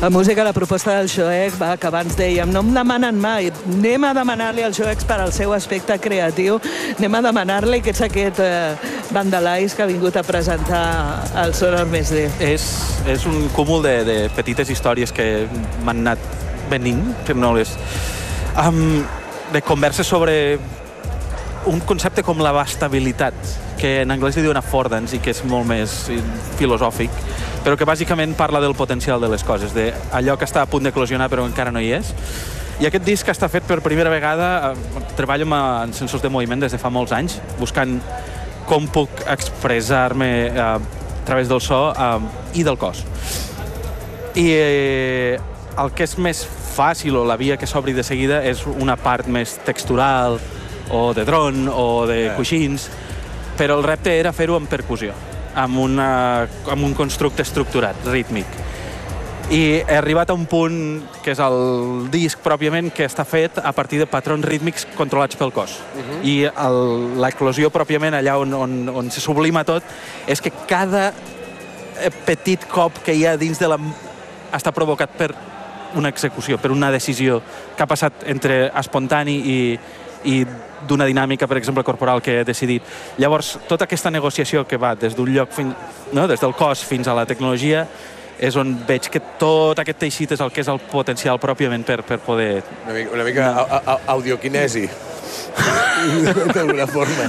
La música, la proposta del Xoec, que abans dèiem, no em demanen mai, anem a demanar-li al Xoec per al seu aspecte creatiu, anem a demanar-li que és aquest Vandalais que ha vingut a presentar el Sonor Més D. És un cúmul de petites històries que m'han anat venint, per no les... de converses sobre un concepte com l'abastabilitat, que en anglès li diuen affordance i que és molt més filosòfic, però que bàsicament parla del potencial de les coses, d'allò que està a punt d'eclosionar però encara no hi és. I aquest disc està fet per primera vegada, treballo en sensors de moviment des de fa molts anys, buscant com puc expressar-me a través del so i del cos. I el que és més fàcil, o la via que s'obri de seguida, és una part més textural, o de dron, o de coixins, però el repte era fer-ho amb percussió, amb un constructe estructurat, rítmic. I he arribat a un punt, que és el disc pròpiament, que està fet a partir de patrons rítmics controlats pel cos. I l'eclosió pròpiament, allà on se sublima tot, és que cada petit cop que hi ha dins de està provocat per una execució, per una decisió que ha passat entre espontani i d'una dinàmica, per exemple, corporal que he decidit. Llavors, tota aquesta negociació que va des d'un lloc, des del cos fins a la tecnologia, és on veig que tot aquest teixit és el que és el potencial pròpiament per poder... Una mica audiokinesi, d'alguna forma.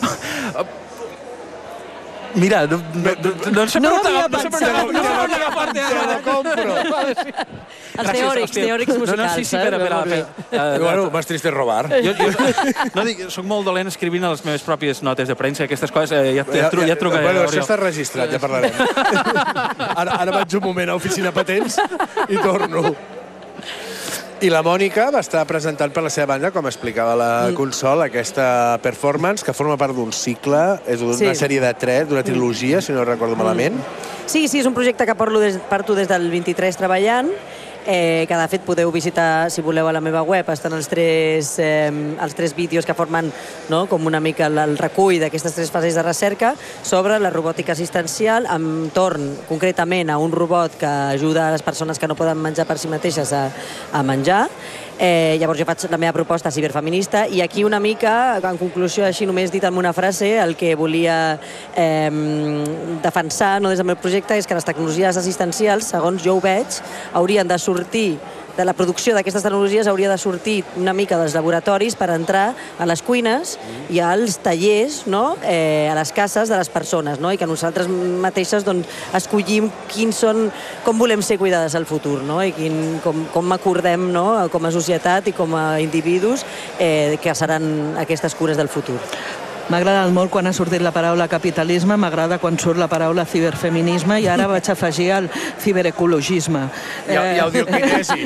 Mira, no sé per on agafar-te ara. Compro. Els teòrics musicals. Bueno, más triste es robar. Soc molt dolent escrivint les meves pròpies notes de premsa, aquestes coses ja trucaré. Bueno, això està registrat, ja parlarem. Ara vaig un moment a Oficina Patents i torno. I la Mònica va estar presentant per la seva banda, com explicava la Consol, aquesta performance que forma part d'un cicle, és una sèrie de 3, d'una trilogia, si no recordo malament. Sí, és un projecte que porto des del 23 treballant, que de fet podeu visitar, si voleu, a la meva web. Estan els tres vídeos que formen com una mica el recull d'aquestes 3 fases de recerca sobre la robòtica assistencial, amb torn concretament a un robot que ajuda a les persones que no poden menjar per si mateixes a menjar. Llavors jo faig la meva proposta ciberfeminista i aquí una mica, en conclusió, així només dit en una frase, el que volia defensar des del meu projecte és que les tecnologies assistencials, segons jo ho veig, haurien de sortir de la producció d'aquestes tecnologies, hauria de sortir una mica dels laboratoris per entrar a les cuines i als tallers, a les cases de les persones, i que nosaltres mateixes escollim com volem ser cuidades al futur, i com acordem com a societat i com a individus que seran aquestes cures del futur. M'ha agradat molt quan ha sortit la paraula capitalisme, m'agrada quan surt la paraula ciberfeminisme i ara vaig afegir el ciberecologisme. I audiokinesi.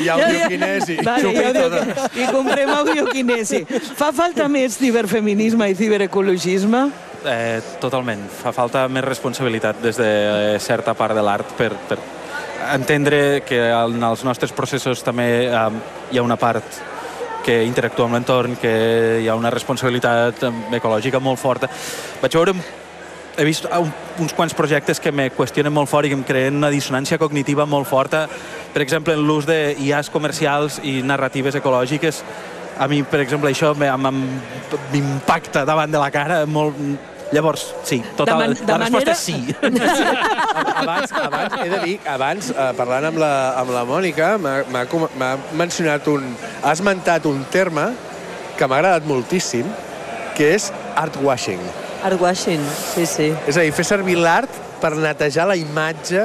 I comprem audiokinesi. Fa falta més ciberfeminisme i ciberecologisme? Totalment. Fa falta més responsabilitat des de certa part de l'art per entendre que en els nostres processos també hi ha una part que interactua amb l'entorn, que hi ha una responsabilitat ecològica molt forta. He vist uns quants projectes que me qüestionen molt fort i que em creen una dissonància cognitiva molt forta. Per exemple, en l'ús d'IAs comercials i narratives ecològiques. A mi, per exemple, això m'impacta davant de la cara molt... Llavors, sí, la resposta és sí. Abans, he de dir, parlant amb la Mònica, m'ha mencionat ha esmentat un terme que m'ha agradat moltíssim, que és art washing. Art washing, sí. És a dir, fer servir l'art per netejar la imatge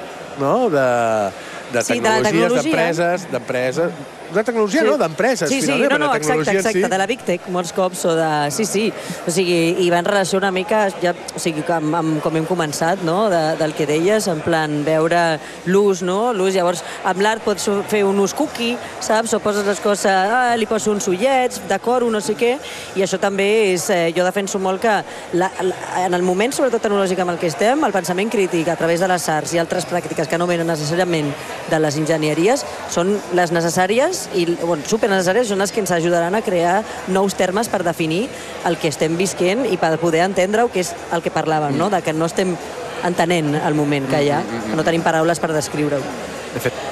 de tecnologies, d'empreses, de tecnologia, no, d'empreses. Sí, exacte, de la Big Tech, molts cops, o de... Sí. O sigui, i va en relació una mica, com hem començat, del que deies, en plan, veure l'ús, llavors, amb l'art pots fer un ús cookie, saps? O poses les coses, li poso uns ullets, decoro, no sé què, i això també és... Jo defenso molt que en el moment, sobretot tecnològic amb el que estem, el pensament crític a través de les arts i altres pràctiques que no venen necessàriament de les enginyeries són les necessàries i supernecessàries, són les que ens ajudaran a crear nous termes per definir el que estem visquent i per poder entendre-ho, que és el que parlàvem, de que no estem entenent el moment que hi ha, que no tenim paraules per descriure-ho. De fet,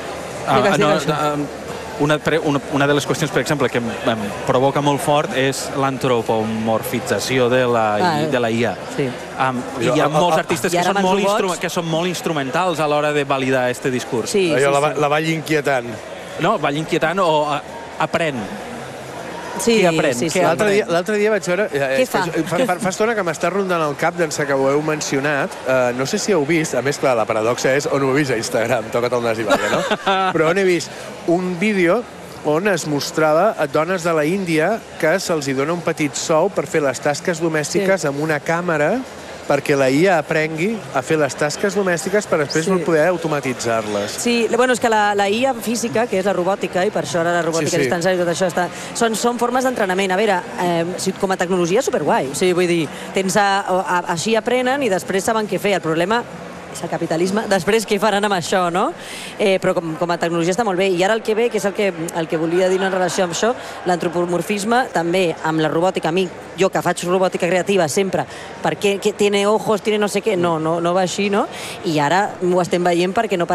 Una de les qüestions, per exemple, que em provoca molt fort és l'antropomorfització de la IA. Sí. I hi ha molts artistes que són molt instrumentals a l'hora de validar aquest discurs. Sí. La vall inquietant. No, vall inquietant o aprèn. Sí, Què aprèn? sí. L'altre dia vaig veure... Què fa? Fa estona que m'està rondant el cap d'ençà que ho heu mencionat. No sé si heu vist, a més, clar, la paradoxa és on ho he vist a Instagram, toca't el nas i balla, no? Però on he vist un vídeo on es mostrava a dones de la Índia que se'ls dona un petit sou per fer les tasques domèstiques amb una càmera perquè la IA aprengui a fer les tasques domèstiques per després poder automatitzar-les. Sí, bueno, és que la IA física, que és la robòtica, i per això ara la robòtica distanciada i tot això són formes d'entrenament. A veure, com a tecnologia és superguai. O sigui, vull dir, així aprenen i després saben què fer. El problema és el capitalisme. Després, què faran amb això, no? Però com a tecnologia està molt bé. I ara el que ve, que és el que volia dir en relació amb això, l'antropomorfisme, també amb la robòtica. A mi, jo que faig robòtica creativa sempre, perquè tiene ojos, tiene no sé què, no va així, no? I ara ho estem veient perquè no